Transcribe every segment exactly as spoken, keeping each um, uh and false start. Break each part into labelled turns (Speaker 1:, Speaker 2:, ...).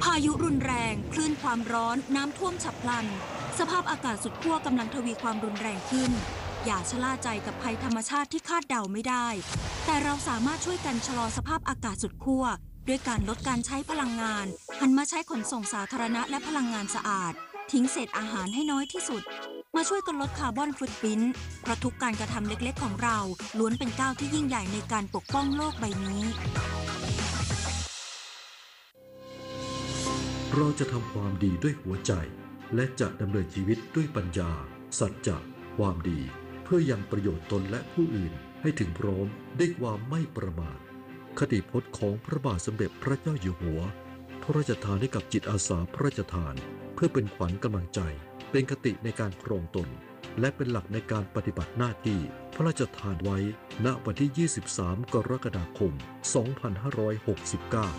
Speaker 1: พายุรุนแรงคลื่นความร้อนน้ำท่วมฉับพลันสภาพอากาศสุดขั้วกำลังทวีความรุนแรงขึ้นอย่าชะล่าใจกับภัยธรรมชาติที่คาดเดาไม่ได้แต่เราสามารถช่วยกันชะลอสภาพอากาศสุดขั้วด้วยการลดการใช้พลังงานหันมาใช้ขนส่งสาธารณะและพลังงานสะอาดทิ้งเศษอาหารให้น้อยที่สุดมาช่วยกันลดคาร์บอนฟุตพริ้นท์เพราะทุกการกระทำเล็กๆของเราล้วนเป็นก้าวที่ยิ่งใหญ่ในการปกป้องโลกใบนี้
Speaker 2: เราจะทำความดีด้วยหัวใจและจะดำเนินชีวิตด้วยปัญญาสัจจะความดีเพื่อยังประโยชน์ตนและผู้อื่นให้ถึงพร้อมด้วยความไม่ประมาทคติพจน์ของพระบาทสมเด็จพระเจ้าอยู่หัวพระราชทานให้กับจิตอาสาพระราชทานเพื่อเป็นขวัญกำลังใจเป็นคติในการครองตนและเป็นหลักในการปฏิบัติหน้าที่พระราชทานไว้ณวันที่ยี่สิบสามกรกฎาคมสองพันห้าร้อยหกสิบเก้า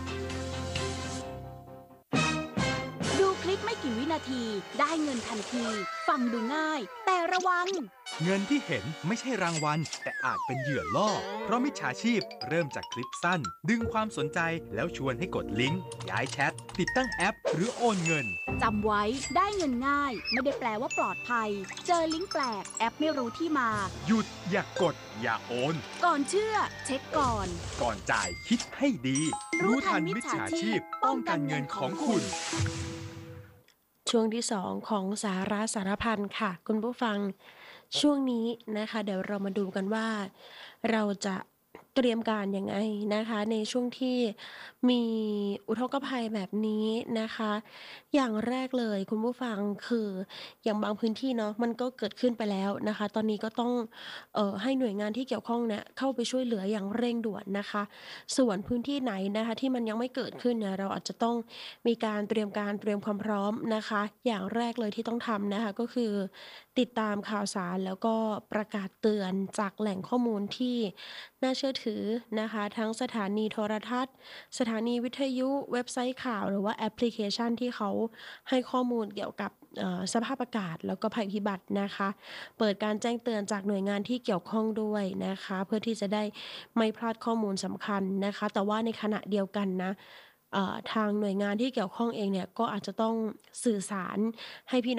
Speaker 3: ดูคลิปไม่กี่วินาทีได้เงินทันทีฟังดูง่ายแต่ระวัง
Speaker 4: เงินที่เห็นไม่ใช่รางวัลแต่อาจเป็นเหยื่อล่อเพราะมิจฉาชีพเริ่มจากคลิปสั้นดึงความสนใจแล้วชวนให้กดลิงก์ย้ายแชทติดตั้งแอปหรือโอนเงิน
Speaker 3: จำไว้ได้เงินง่ายไม่ได้แปลว่าปลอดภัยเจอลิงก์แปลกแอปไม่รู้ที่มา
Speaker 4: หยุดอย่ากกดอย่าโอน
Speaker 3: ก่อนเชื่อเช็คก่อน
Speaker 4: ก่อนจ่ายคิดให้ดีรู้ทันมิจฉาชีพป้องกันเงินของคุณ
Speaker 5: ช่วงที่สองของสาระสารพันค่ะคุณผู้ฟังช่วงนี้นะคะเดี๋ยวเรามาดูกันว่าเราจะเตรียมการยังไงนะคะในช่วงที่มีอุทกภัยแบบนี้นะคะอย่างแรกเลยคุณผู้ฟังคืออย่างบางพื้นที่เนาะมันก็เกิดขึ้นไปแล้วนะคะตอนนี้ก็ต้องเอ่อให้หน่วยงานที่เกี่ยวข้องเนี่ยเข้าไปช่วยเหลืออย่างเร่งด่วนนะคะส่วนพื้นที่ไหนนะคะที่มันยังไม่เกิดขึ้นเนี่ยเราอาจจะต้องมีการเตรียมการเตรียมความพร้อมนะคะอย่างแรกเลยที่ต้องทำนะคะก็คือติดตามข่าวสารแล้วก็ประกาศเตือนจากแหล่งข้อมูลที่น่าเชื่อถือนะคะทั้งสถานีโทรทัศน์สถานีวิทยุเว็บไซต์ข่าวหรือว่าแอปพลิเคชันที่เขาให้ข้อมูลเกี่ยวกับสภาพอากาศแล้วก็ภัยพิบัตินะคะเปิดการแจ้งเตือนจากหน่วยงานที่เกี่ยวข้องด้วยนะคะเพื่อที่จะได้ไม่พลาดข้อมูลสำคัญนะคะแต่ว่าในขณะเดียวกันนะทางหน่วยงานที่เกี่ยวข้องเองเนี่ยก็อาจจะต้องสื่อสารให้พี่